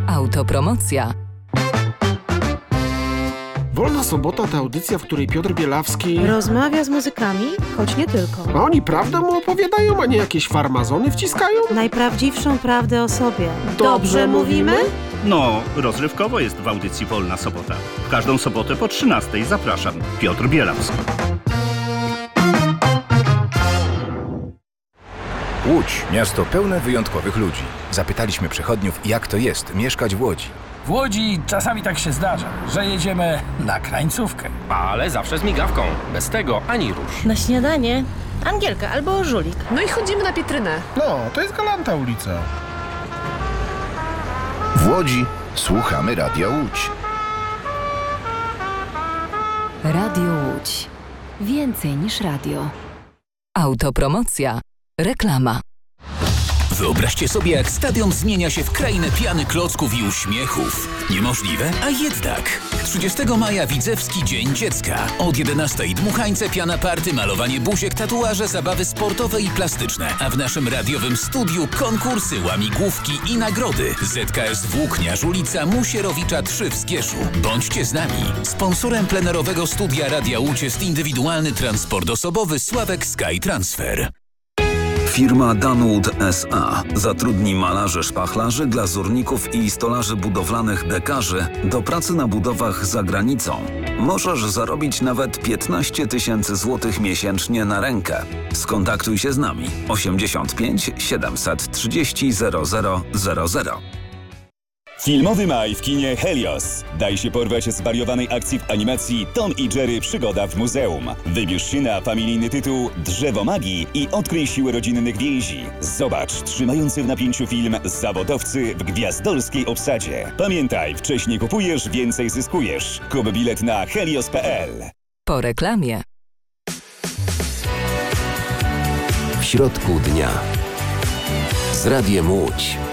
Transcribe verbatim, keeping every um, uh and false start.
Autopromocja. Wolna Sobota to audycja, w której Piotr Bielawski rozmawia z muzykami, choć nie tylko. A oni prawdę mu opowiadają, a nie jakieś farmazony wciskają? Najprawdziwszą prawdę o sobie. Dobrze, Dobrze mówimy? No, rozrywkowo jest w audycji Wolna Sobota. W każdą sobotę po trzynastej zapraszam. Piotr Bielawski. Łódź, miasto pełne wyjątkowych ludzi. Zapytaliśmy przechodniów, jak to jest mieszkać w Łodzi. W Łodzi czasami tak się zdarza, że jedziemy na krańcówkę. Ale zawsze z migawką. Bez tego ani rusz. Na śniadanie Angielka albo Żulik. No i chodzimy na Pietrynę. No, to jest Galanta ulica. W Łodzi słuchamy Radia Łódź. Radio Łódź. Więcej niż radio. Autopromocja. Reklama. Wyobraźcie sobie, jak stadion zmienia się w krainę piany, klocków i uśmiechów. Niemożliwe, a jednak. trzydziestego maja Widzewski Dzień Dziecka. Od jedenastej dmuchańce, piana party, malowanie buziek, tatuaże, zabawy sportowe i plastyczne. A w naszym radiowym studiu konkursy, łamigłówki i nagrody. Z K S Włóknia, Żulica, Musierowicza trzy w Zgierzu. Bądźcie z nami. Sponsorem plenerowego studia Radia Łódź jest indywidualny transport osobowy Sławek Sky Transfer. Firma Danwood S A zatrudni malarzy, szpachlarzy, glazurników i stolarzy budowlanych dekarzy do pracy na budowach za granicą. Możesz zarobić nawet piętnaście tysięcy złotych miesięcznie na rękę. Skontaktuj się z nami osiemdziesiąt pięć siedemset trzydzieści zero zero zero zero. Filmowy maj w kinie Helios. Daj się porwać zwariowanej akcji w animacji Tom i Jerry Przygoda w muzeum. Wybierz się na familijny tytuł Drzewo Magii i odkryj siłę rodzinnych więzi. Zobacz trzymający w napięciu film Zawodowcy w gwiazdorskiej obsadzie. Pamiętaj, wcześniej kupujesz, więcej zyskujesz. Kup bilet na helios kropka p l. Po reklamie. W środku dnia z Radiem Łódź.